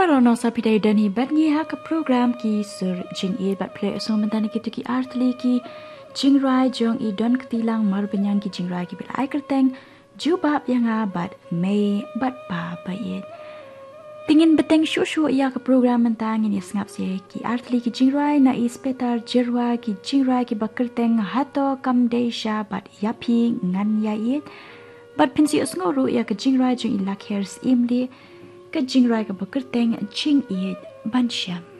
Parono sa pidai dani batngi ha ka program ki sur jing e bat play so mentani ki tuki artli ki jingrai jong I don ketilang marbenyang ki jingrai ki bil ai kerteng jubab yang bat mei bat pa bayet tingin beteng shushu ya ka program mentang ini sngap se ki artli ki jingrai na ispetar jerwa ki jingrai ki bakerteng hato kamdeisha bat yapi ngan yait bat pensi usngoru ya ka jingrai jong ilak hers imli ka jingrai ka bakerteng jing it bansyam